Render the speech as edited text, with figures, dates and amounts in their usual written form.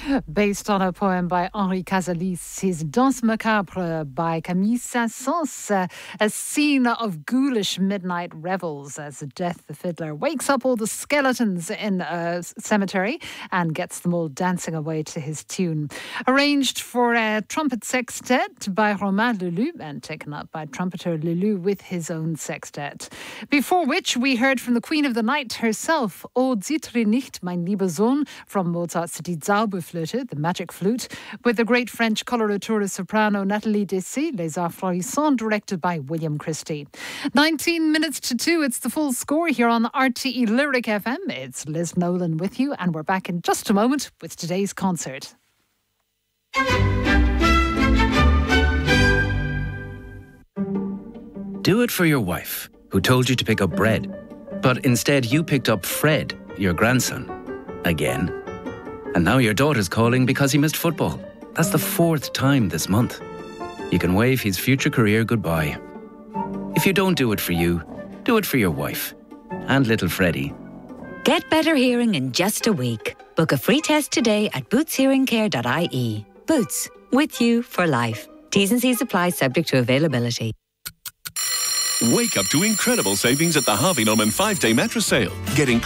Based on a poem by Henri Cazalis, his Danse Macabre by Camille Saint-Saëns, a scene of ghoulish midnight revels as Death the Fiddler wakes up all the skeletons in a cemetery and gets them all dancing away to his tune. Arranged for a trumpet sextet by Romain Leleu and taken up by trumpeter Leleu with his own sextet. Before which we heard from the Queen of the Night herself, O Zittre nicht, mein lieber Sohn, from Mozart's Die Zauberflöte, the magic flute, with the great French coloratura soprano Nathalie Dessay, Les Arts Florissants, directed by William Christie. 19 minutes to 2, it's the full score here on RTE Lyric FM. It's Liz Nolan with you, and we're back in just a moment with today's concert. Do it for your wife, who told you to pick up bread, but instead you picked up Fred, your grandson, again. And now your daughter's calling because he missed football. That's the 4th time this month. You can wave his future career goodbye. If you don't do it for you, do it for your wife and little Freddie. Get better hearing in just a week. Book a free test today at bootshearingcare.ie. Boots, with you for life. T's and C's apply, subject to availability. Wake up to incredible savings at the Harvey Norman 5-day mattress sale. Get